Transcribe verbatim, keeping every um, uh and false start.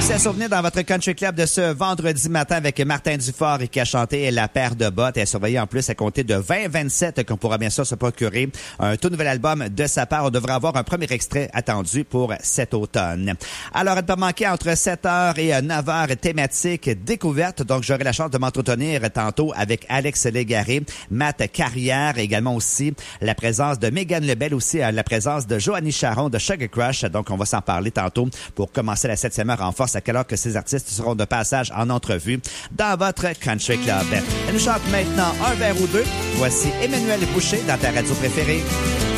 C'est à souvenir dans votre country club de ce vendredi matin avec Martin Dufort qui a chanté La paire de bottes et à surveiller en plus à compter de vingt vingt-sept qu'on pourra bien sûr se procurer un tout nouvel album de sa part. On devrait avoir un premier extrait attendu pour cet automne. Alors, à ne pas manquer entre sept heures et neuf heures, thématique découverte. Donc, j'aurai la chance de m'entretenir tantôt avec Alex Légaré, Matt Carrière, également aussi la présence de Mégane Lebel, aussi la présence de Joanie Charon de Sugar Crush. Donc, on va s'en parler tantôt pour commencer la septième heure en force, à quelle heure que ces artistes seront de passage en entrevue dans votre Country Club. Elle nous chante maintenant un verre ou deux. Voici Emmanuel Boucher dans ta radio préférée.